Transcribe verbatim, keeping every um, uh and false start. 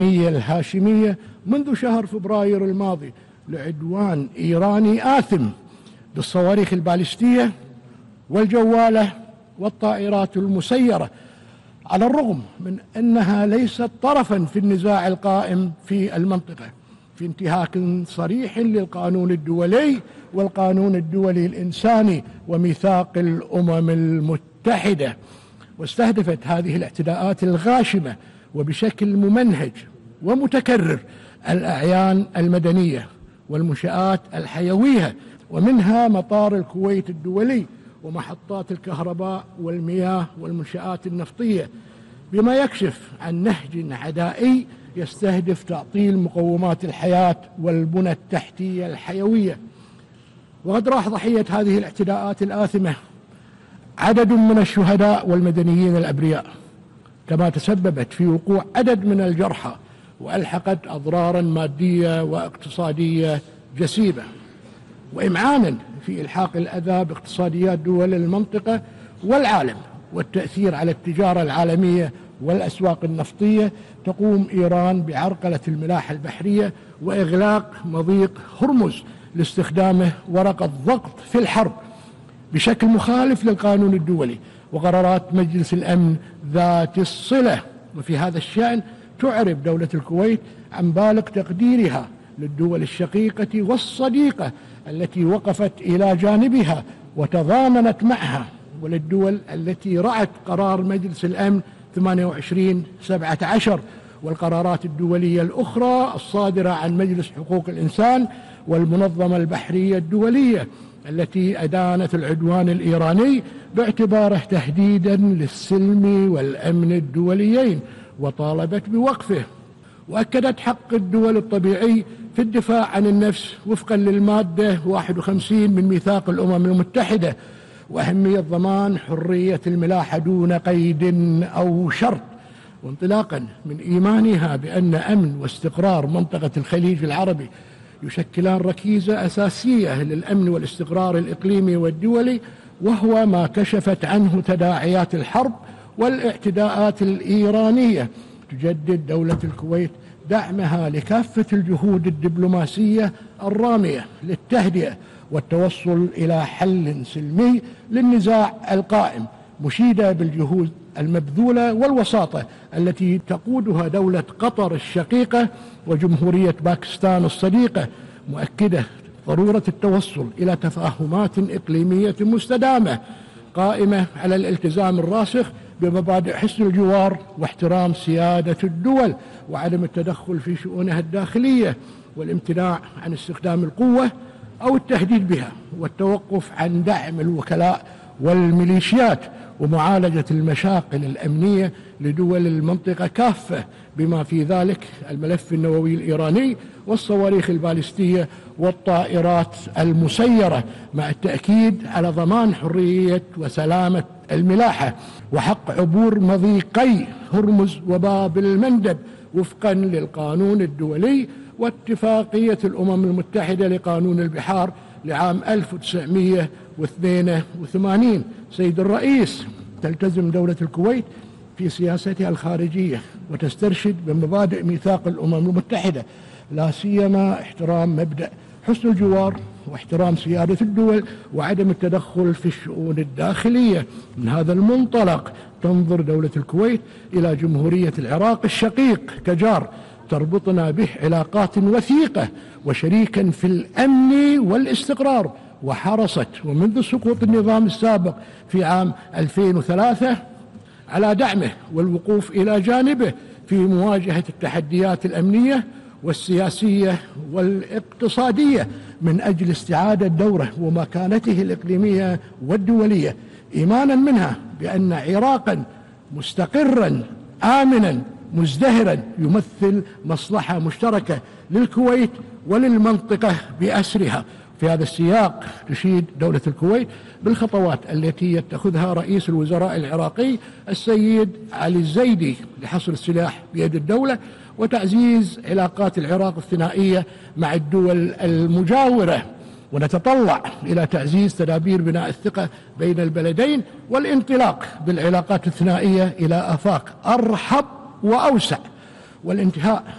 الهاشمية منذ شهر فبراير الماضي لعدوان إيراني آثم بالصواريخ البالستية والجوالة والطائرات المسيرة، على الرغم من أنها ليست طرفا في النزاع القائم في المنطقة، في انتهاك صريح للقانون الدولي والقانون الدولي الإنساني وميثاق الأمم المتحدة. واستهدفت هذه الاعتداءات الغاشمة وبشكل ممنهج ومتكرر الأعيان المدنية والمنشآت الحيوية، ومنها مطار الكويت الدولي ومحطات الكهرباء والمياه والمنشآت النفطية، بما يكشف عن نهج عدائي يستهدف تعطيل مقومات الحياة والبنى التحتية الحيوية. وقد راح ضحية هذه الاعتداءات الآثمة عدد من الشهداء والمدنيين الأبرياء، كما تسببت في وقوع عدد من الجرحى وألحقت أضرارا مادية واقتصادية جسيمة، وإمعانا في إلحاق الأذى باقتصاديات دول المنطقة والعالم والتأثير على التجارة العالمية والأسواق النفطية. تقوم إيران بعرقلة الملاحة البحرية وإغلاق مضيق هرمز لاستخدامه ورقة ضغط في الحرب بشكل مخالف للقانون الدولي وقرارات مجلس الأمن ذات الصلة. وفي هذا الشأن تعرب دولة الكويت عن بالغ تقديرها للدول الشقيقة والصديقة التي وقفت إلى جانبها وتضامنت معها، وللدول التي رعت قرار مجلس الأمن ثمانية وعشرين سبعة عشر والقرارات الدولية الأخرى الصادرة عن مجلس حقوق الإنسان والمنظمة البحرية الدولية التي أدانت العدوان الإيراني باعتباره تهديدا للسلم والأمن الدوليين وطالبت بوقفه. وأكدت حق الدول الطبيعي في الدفاع عن النفس وفقا للمادة واحد وخمسين من ميثاق الأمم المتحدة، وأهمية ضمان حرية الملاحة دون قيد أو شرط، وانطلاقا من إيمانها بأن أمن واستقرار منطقة الخليج العربي يشكلان ركيزة أساسية للأمن والاستقرار الإقليمي والدولي، وهو ما كشفت عنه تداعيات الحرب والاعتداءات الإيرانية. تجدد دولة الكويت دعمها لكافة الجهود الدبلوماسية الرامية للتهدئة والتوصل إلى حل سلمي للنزاع القائم، مشيدة بالجهود المبذولة والوساطة التي تقودها دولة قطر الشقيقة وجمهورية باكستان الصديقة، مؤكدة ضرورة التوصل إلى تفاهمات إقليمية مستدامة قائمة على الالتزام الراسخ بمبادئ حسن الجوار واحترام سيادة الدول وعدم التدخل في شؤونها الداخلية والامتناع عن استخدام القوة أو التهديد بها، والتوقف عن دعم الوكلاء والميليشيات، ومعالجة المشاكل الأمنية لدول المنطقة كافة بما في ذلك الملف النووي الإيراني والصواريخ البالستية والطائرات المسيرة، مع التأكيد على ضمان حرية وسلامة الملاحة وحق عبور مضيقي هرمز وباب المندب وفقا للقانون الدولي واتفاقية الأمم المتحدة لقانون البحار لعام ألف وتسعمئة واثنين وثمانين. سيد الرئيس، تلتزم دولة الكويت في سياستها الخارجية وتسترشد بمبادئ ميثاق الأمم المتحدة، لا سيما احترام مبدأ حسن الجوار واحترام سيادة الدول وعدم التدخل في الشؤون الداخلية. من هذا المنطلق تنظر دولة الكويت إلى جمهورية العراق الشقيق كجار تربطنا به علاقات وثيقة وشريكا في الأمن والاستقرار، وحرصت ومنذ سقوط النظام السابق في عام ألفين وثلاثة على دعمه والوقوف إلى جانبه في مواجهة التحديات الأمنية والسياسية والاقتصادية من أجل استعادة دوره ومكانته الإقليمية والدولية، إيمانا منها بأن عراقا مستقرا آمنا مزدهرا يمثل مصلحة مشتركة للكويت وللمنطقة بأسرها. في هذا السياق تشيد دولة الكويت بالخطوات التي يتخذها رئيس الوزراء العراقي السيد علي الزيدي لحصر السلاح بيد الدولة وتعزيز علاقات العراق الثنائية مع الدول المجاورة، ونتطلع إلى تعزيز تدابير بناء الثقة بين البلدين والانطلاق بالعلاقات الثنائية إلى آفاق أرحب وأوسع، والانتهاء